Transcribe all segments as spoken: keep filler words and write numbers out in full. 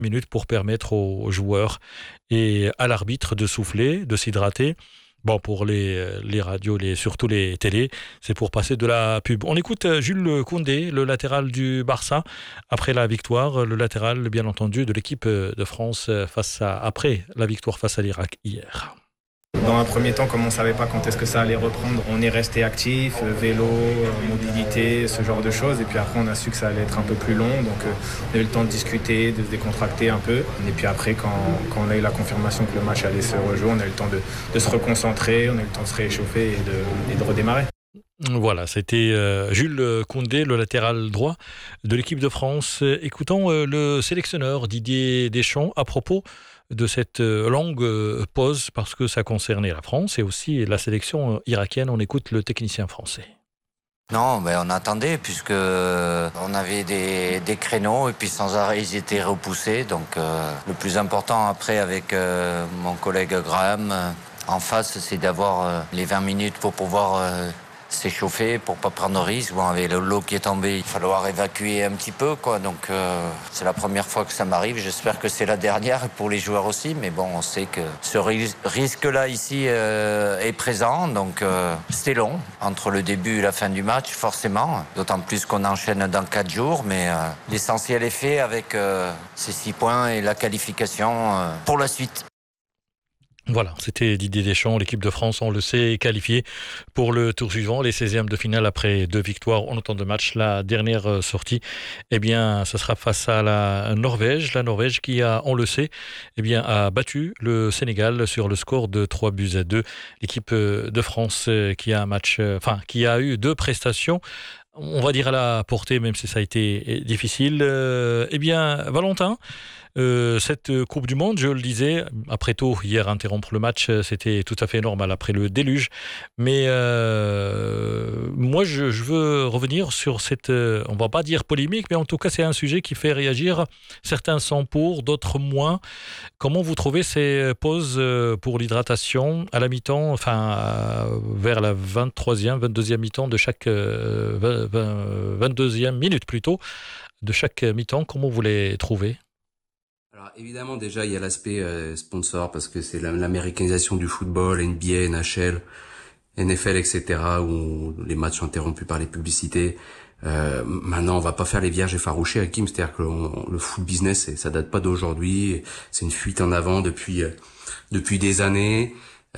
minutes pour permettre aux joueurs et à l'arbitre de souffler, de s'hydrater. Bon, pour les, les radios, les, surtout les télés, c'est pour passer de la pub. On écoute Jules Koundé, le latéral du Barça, après la victoire, le latéral, bien entendu, de l'équipe de France face à, après la victoire face à l'Irak hier. Dans un premier temps, comme on ne savait pas quand est-ce que ça allait reprendre, on est resté actif, vélo, mobilité, ce genre de choses. Et puis après, on a su que ça allait être un peu plus long. Donc on a eu le temps de discuter, de se décontracter un peu. Et puis après, quand, quand on a eu la confirmation que le match allait se rejouer, on a eu le temps de, de se reconcentrer, on a eu le temps de se réchauffer et de, et de redémarrer. Voilà, c'était euh, Jules Koundé, le latéral droit de l'équipe de France. Écoutons euh, le sélectionneur Didier Deschamps à propos de cette longue pause parce que ça concernait la France et aussi la sélection irakienne. On écoute le technicien français. Non, ben on attendait puisque on avait des, des créneaux et puis sans arrêt ils étaient repoussés. Donc euh, le plus important après avec euh, mon collègue Graham euh, en face, c'est d'avoir euh, les vingt minutes pour pouvoir euh, s'échauffer, pour pas prendre de risques. Bon, avec l'eau qui est tombée, il va falloir évacuer un petit peu, quoi. Donc, euh, c'est la première fois que ça m'arrive. J'espère que c'est la dernière pour les joueurs aussi. Mais bon, on sait que ce ris- risque-là ici euh, est présent. Donc, euh, c'était long entre le début et la fin du match, forcément. D'autant plus qu'on enchaîne dans quatre jours. Mais euh, l'essentiel est fait avec euh, ces six points et la qualification euh, pour la suite. Voilà, c'était Didier Deschamps, l'équipe de France, on le sait, est qualifiée pour le tour suivant, les seizièmes de finale après deux victoires en autant de matchs. La dernière sortie, eh bien, ce sera face à la Norvège. La Norvège qui a, on le sait, eh bien, a battu le Sénégal sur le score de trois buts à deux. L'équipe de France qui a un match, enfin, qui a eu deux prestations, on va dire à la portée, même si ça a été difficile. Euh, eh bien, Valentin, Euh, cette Coupe du Monde, je le disais, après tout, hier, interrompre le match, c'était tout à fait normal après le déluge. Mais euh, moi, je, je veux revenir sur cette, euh, on va pas dire polémique, mais en tout cas, c'est un sujet qui fait réagir. Certains sont pour, d'autres moins. Comment vous trouvez ces pauses pour l'hydratation à la mi-temps, enfin, euh, vers la vingt-troisième, vingt-deuxième mi-temps de chaque, euh, vingt, vingt, vingt-deuxième minute plutôt, de chaque mi-temps, comment vous les trouvez ? Alors évidemment déjà il y a l'aspect euh, sponsor parce que c'est la, l'américanisation du football, N B A, N H L, N F L, et cetera où les matchs sont interrompus par les publicités. Euh, maintenant on va pas faire les vierges effarouchées, Hakim, c'est-à-dire que on, le foot business ça date pas d'aujourd'hui, c'est une fuite en avant depuis euh, depuis des années.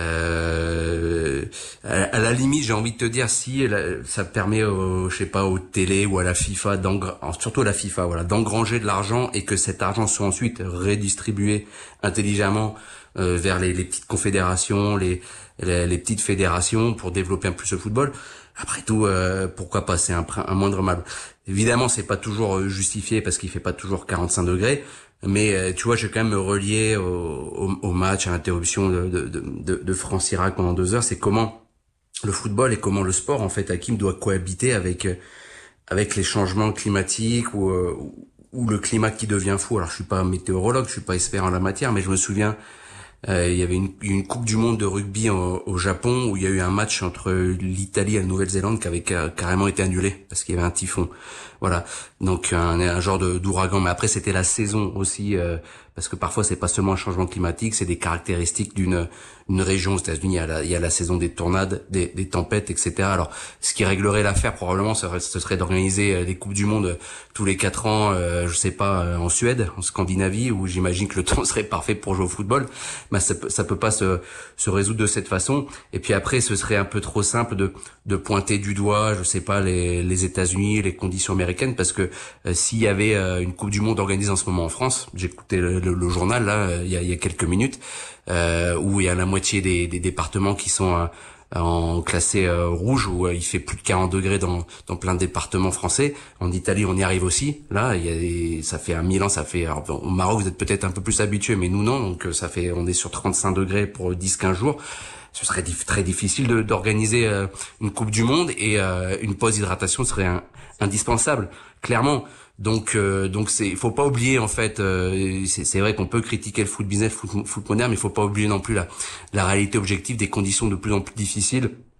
Euh, à, à la limite, j'ai envie de te dire si ça permet, au, je sais pas, aux télé ou à la FIFA, surtout à la FIFA, voilà, d'engranger de l'argent et que cet argent soit ensuite redistribué intelligemment euh, vers les, les petites confédérations, les, les, les petites fédérations pour développer un peu plus le football. Après tout, euh, pourquoi pas, c'est un, un moindre mal. Évidemment, c'est pas toujours justifié parce qu'il fait pas toujours quarante-cinq degrés. Mais tu vois, j'ai quand même me relier au, au, au match, à l'interruption de, de, de, de France-Irak pendant deux heures. C'est comment le football et comment le sport, en fait, Hakim, doit cohabiter avec avec les changements climatiques ou, ou le climat qui devient fou. Alors, je suis pas météorologue, je suis pas expert en la matière, mais je me souviens, euh, il y avait une, une Coupe du Monde de rugby au, au Japon où il y a eu un match entre l'Italie et la Nouvelle-Zélande qui avait carrément été annulé parce qu'il y avait un typhon. Voilà, donc un, un genre de d'ouragan. Mais après, c'était la saison aussi, euh, parce que parfois c'est pas seulement un changement climatique, c'est des caractéristiques d'une une région. Aux États-Unis, il y a la, il y a la saison des tornades, des, des tempêtes, et cetera. Alors, ce qui réglerait l'affaire probablement, ce serait, ce serait d'organiser des coupes du monde tous les quatre ans, euh, je sais pas, en Suède, en Scandinavie, où j'imagine que le temps serait parfait pour jouer au football. Mais ça, ça peut pas se se résoudre de cette façon. Et puis après, ce serait un peu trop simple de de pointer du doigt, je sais pas, les les États-Unis, les conditions américaines, parce que euh, s'il y avait euh, une Coupe du Monde organisée en ce moment en France, j'écoutais le, le, le journal là, euh, il y a, il y a quelques minutes, euh, où il y a la moitié des, des départements qui sont euh, en classé euh, rouge, où euh, il fait plus de quarante degrés dans dans plein de départements français. En Italie, on y arrive aussi. Là, il y a des, ça fait à Milan, ça fait, alors, au Maroc, vous êtes peut-être un peu plus habitués, mais nous non, donc ça fait, on est sur trente-cinq degrés pour dix quinze jours. Ce serait dif- très difficile de, d'organiser euh, une Coupe du Monde et euh, une pause hydratation serait un, indispensable, clairement. Donc, euh, donc c'est, il faut pas oublier en fait. Euh, c'est, c'est vrai qu'on peut critiquer le foot business, foot, foot moderne, mais il faut pas oublier non plus la, la réalité objective des conditions de plus en plus difficiles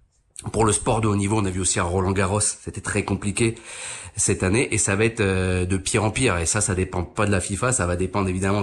Pour le sport de haut niveau, on a vu aussi un Roland Garros, c'était très compliqué cette année et ça va être de pire en pire. Et ça, ça dépend pas de la FIFA, ça va dépendre évidemment